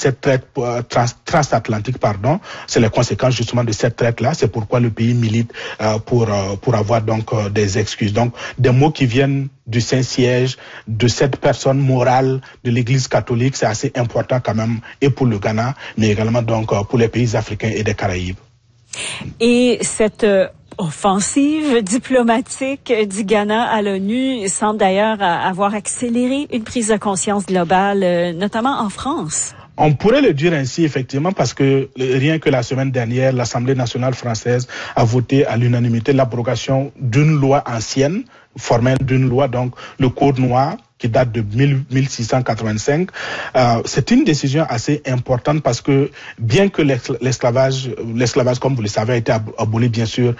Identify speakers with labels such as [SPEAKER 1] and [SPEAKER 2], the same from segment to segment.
[SPEAKER 1] cette traite transatlantique, pardon. C'est les conséquences justement de cette traite-là. C'est pourquoi le pays milite pour avoir donc des excuses. Donc des mots qui viennent du Saint-Siège, de cette personne morale de l'Église catholique, c'est assez important quand même, et pour le Ghana, mais également donc pour les pays africains et des Caraïbes.
[SPEAKER 2] Et cette offensive diplomatique du Ghana à l'ONU semble d'ailleurs avoir accéléré une prise de conscience globale, notamment en France.
[SPEAKER 1] On pourrait le dire ainsi, effectivement, parce que rien que la semaine dernière, l'Assemblée nationale française a voté à l'unanimité l'abrogation d'une loi ancienne, formelle d'une loi, donc le Code noir, qui date de 1685. C'est une décision assez importante parce que bien que l'esclavage, comme vous le savez, a été aboli bien sûr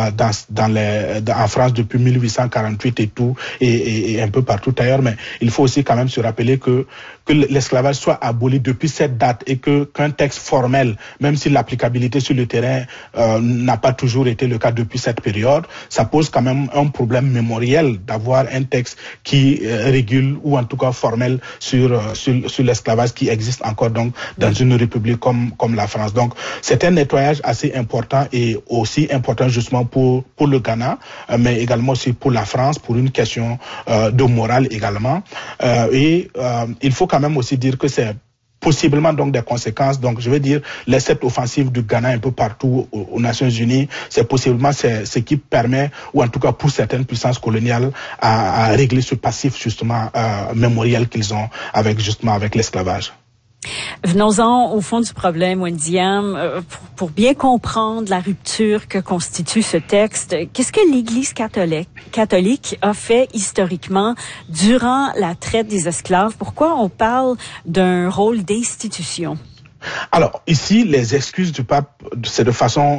[SPEAKER 1] en France depuis 1848 et tout, et un peu partout ailleurs, mais il faut aussi quand même se rappeler que l'esclavage soit aboli depuis cette date et qu'un texte formel, même si l'applicabilité sur le terrain n'a pas toujours été le cas depuis cette période, ça pose quand même un problème mémoriel d'avoir un texte qui régule ou en tout cas formel sur l'esclavage qui existe encore donc dans une république comme la France. Donc c'est un nettoyage assez important et aussi important justement pour le Ghana, mais également aussi pour la France, pour une question de morale également. Il faut quand même aussi dire que c'est possiblement donc des conséquences. Donc je veux dire, cette offensive du Ghana un peu partout aux Nations Unies, c'est possiblement ce qui permet, ou en tout cas pour certaines puissances coloniales, à régler ce passif justement mémoriel qu'ils ont avec l'esclavage.
[SPEAKER 2] Venons-en au fond du problème, Wendiam. Pour bien comprendre la rupture que constitue ce texte, qu'est-ce que l'Église catholique a fait historiquement durant la traite des esclaves? Pourquoi on parle d'un rôle d'institution?
[SPEAKER 1] Alors, ici, les excuses du pape, c'est de façon...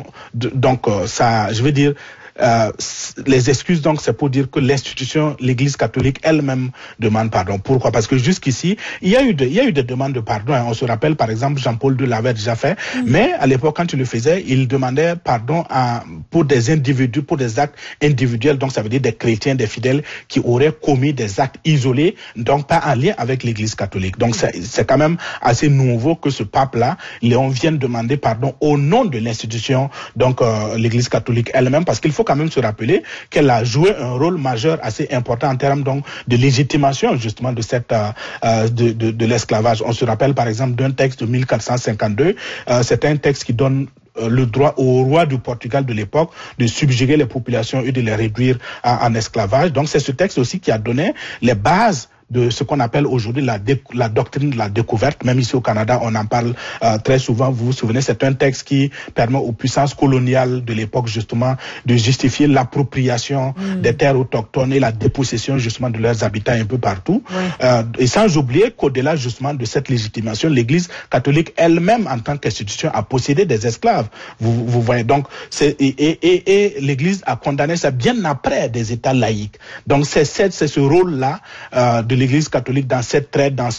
[SPEAKER 1] les excuses, donc, c'est pour dire que l'Église catholique elle-même demande pardon. Pourquoi? Parce que jusqu'ici, il y a eu des demandes de pardon. On se rappelle, par exemple, Jean-Paul II l'avait déjà fait, mais à l'époque, quand il le faisait, il demandait pardon pour des individus, pour des actes individuels. Donc, ça veut dire des chrétiens, des fidèles qui auraient commis des actes isolés, donc pas en lien avec l'Église catholique. Donc, c'est quand même assez nouveau que ce pape-là, Léon, vienne demander pardon au nom de l'institution, donc l'Église catholique elle-même, parce qu'il faut quand même se rappeler qu'elle a joué un rôle majeur assez important en termes donc de légitimation justement de cette de l'esclavage. On se rappelle par exemple d'un texte de 1452. C'est un texte qui donne le droit au roi du Portugal de l'époque de subjuguer les populations et de les réduire en esclavage. Donc c'est ce texte aussi qui a donné les bases de ce qu'on appelle aujourd'hui la doctrine de la découverte. Même ici au Canada, on en parle très souvent. Vous vous souvenez, c'est un texte qui permet aux puissances coloniales de l'époque justement de justifier l'appropriation des terres autochtones et la dépossession justement de leurs habitats un peu partout. Et sans oublier qu'au-delà justement de cette légitimation, l'Église catholique elle-même en tant qu'institution a possédé des esclaves. Vous voyez, donc et l'Église a condamné ça bien après des États laïques. Donc c'est ce rôle-là de l'Église catholique dans cette traite, dans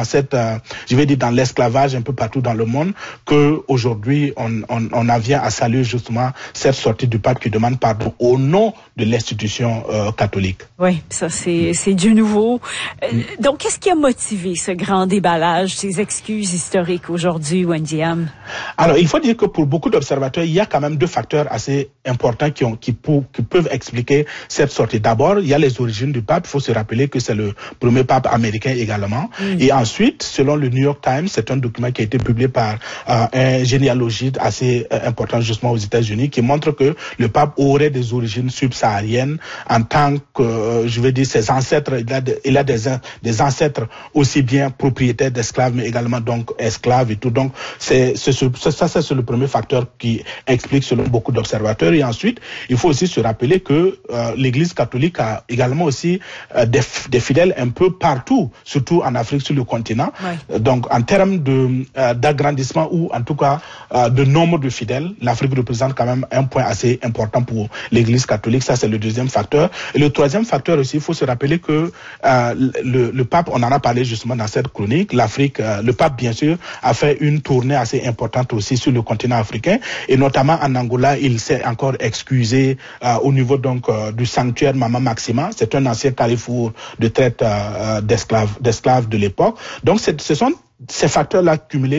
[SPEAKER 1] l'esclavage un peu partout dans le monde, que aujourd'hui on en vient à saluer justement cette sortie du pape qui demande pardon au nom de l'institution catholique.
[SPEAKER 2] Oui, ça c'est du nouveau. Donc qu'est-ce qui a motivé ce grand déballage, ces excuses historiques aujourd'hui, Wendiam?
[SPEAKER 1] Alors il faut dire que pour beaucoup d'observateurs, il y a quand même deux facteurs assez importants qui peuvent expliquer cette sortie. D'abord, il y a les origines du pape. Il faut se rappeler que c'est le premier pape américain également. Et ensuite, selon le New York Times, c'est un document qui a été publié par un généalogiste assez important justement aux États-Unis qui montre que le pape aurait des origines subsahariennes en tant que, ses ancêtres, il a des ancêtres aussi bien propriétaires d'esclaves mais également donc esclaves et tout. Donc c'est le premier facteur qui explique selon beaucoup d'observateurs. Et ensuite, il faut aussi se rappeler que l'Église catholique a également aussi des fidèles un peu partout, surtout en Afrique, sur le continent. Donc, en termes d'agrandissement ou en tout cas de nombre de fidèles, l'Afrique représente quand même un point assez important pour l'Église catholique. Ça, c'est le deuxième facteur. Et le troisième facteur aussi, il faut se rappeler que le pape, on en a parlé justement dans cette chronique, le pape, bien sûr, a fait une tournée assez importante aussi sur le continent africain. Et notamment en Angola, il s'est encore excusé au niveau donc du sanctuaire Mama Maxima. C'est un ancien carrefour de traite d'esclaves de l'époque. Donc ce sont ces facteurs-là cumulés